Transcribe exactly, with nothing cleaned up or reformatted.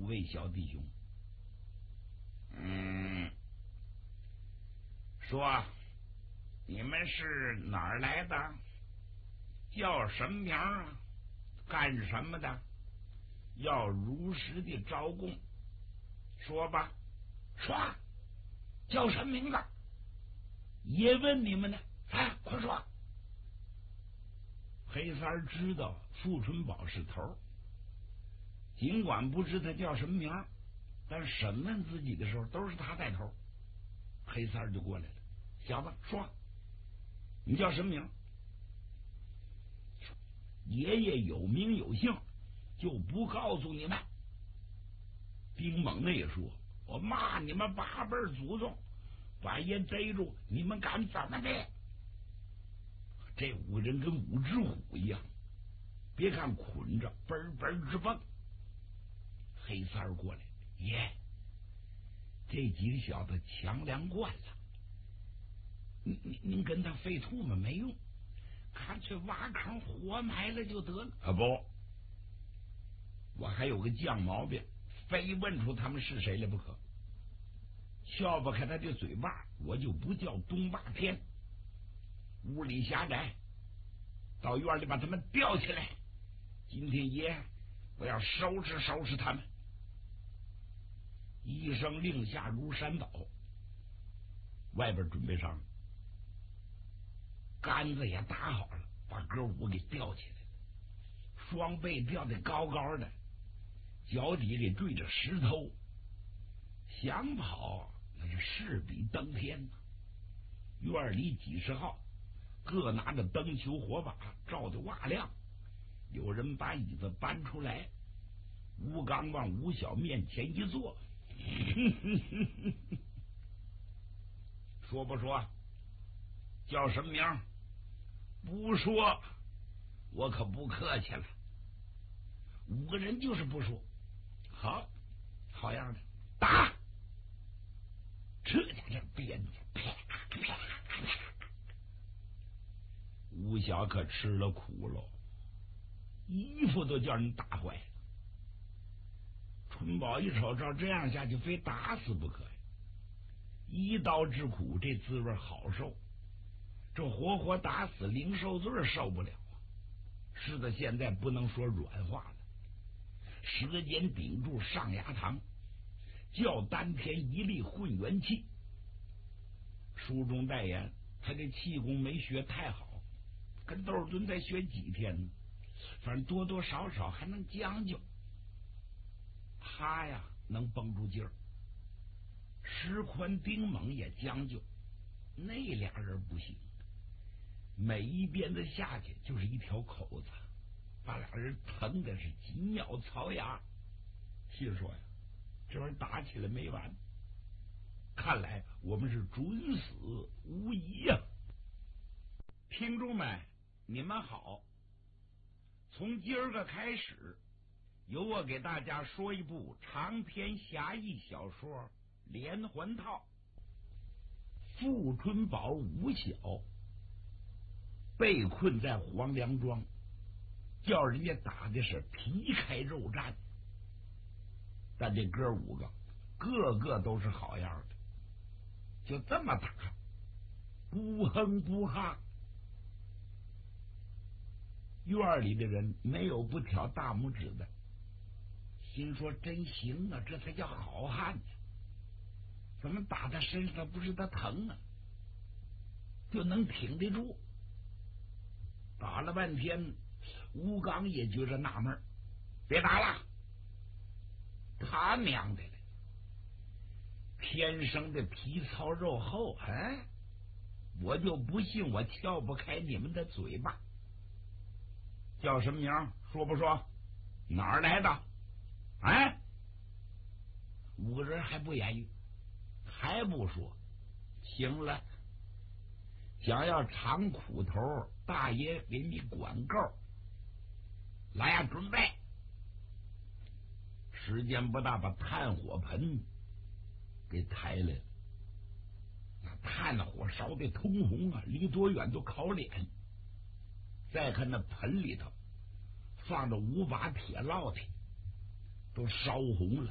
五位小弟兄。嗯，说你们是哪儿来的？叫什么名啊？干什么的？要如实的招供。说吧，说，叫什么名字？也问你们呢，哎，快说！黑三儿知道富春宝是头，尽管不知他叫什么名，但审问自己的时候都是他带头。黑三儿就过来了，小子，说，你叫什么名？爷爷有名有姓，就不告诉你们。丁猛的也说，我骂你们八辈祖宗，把爷逮住，你们敢怎么的？这五个人跟五只虎一样，别看捆着，嘣嘣直蹦。黑三儿过来，爷，这几个小子强梁惯了，您您您跟他费吐沫没用，干脆挖坑活埋了就得了。啊不，我还有个犟毛病，非问出他们是谁来不可。撬不开他的嘴巴，我就不叫东霸天。屋里狭窄，到院里把他们吊起来。今天爷我要收拾收拾他们。一声令下如山倒，外边准备上，杆子也打好了，把哥五给吊起来了，双背吊得高高的，脚底给坠着石头，想跑那是势比登天呐。院里几十号各拿着灯球火把，照得哇亮。有人把椅子搬出来，吴刚往吴小面前一坐，说不说？叫什么名？不说，我可不客气了。五个人就是不说。好，好样的，打！这家这鞭子，啪啪啪！吴小可吃了苦喽，衣服都叫人打坏了。春宝一瞅，照这样下去，非打死不可呀！一刀之苦，这滋味好受，这活活打死零受罪受不了啊！是的，现在不能说软话了，时间顶住上牙膛，叫丹田一力混元气。书中代言，他这气功没学太好，跟窦尔敦再学几天呢？反正多多少少还能将就。他呀能绷住劲儿，石宽丁猛也将就，那俩人不行，每一鞭子下去就是一条口子，把俩人疼的是紧咬槽牙。心说呀，这玩意打起来没完，看来我们是准死无疑呀、啊！听众们，你们好，从今儿个开始，由我给大家说一部长篇侠义小说《连环套》。富春宝吴小被困在黄梁庄，叫人家打的是皮开肉绽，但这哥五个个个都是好样的，就这么打，不哼不哈。院里的人没有不挑大拇指的，心说真行啊，这才叫好汉呢！怎么打他身上不是他疼啊，就能挺得住？打了半天，吴刚也觉着纳闷，别打了，他娘的了，天生的皮糙肉厚，哎，我就不信我撬不开你们的嘴巴。叫什么名？说不说？哪儿来的？哎，五个人还不言语，还不说。行了，想要尝苦头，大爷给你管够。来呀，准备！时间不大，把炭火盆给抬来了。那炭火烧得通红啊，离多远都烤脸。再看那盆里头放着五把铁烙铁，都烧红了。